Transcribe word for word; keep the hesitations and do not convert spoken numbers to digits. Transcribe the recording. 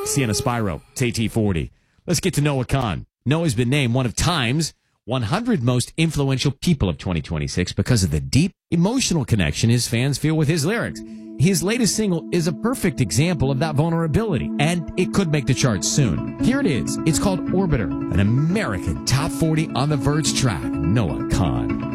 Sienna Spyro, it's A T forty. Let's get to Noah Khan. Noah's been named one of Time's one hundred most influential people of twenty twenty-six because of the deep emotional connection his fans feel with his lyrics. His latest single is a perfect example of that vulnerability, and it could make the charts soon. Here it is. It's called Orbiter, an American top forty on the Verge track. Noah Khan.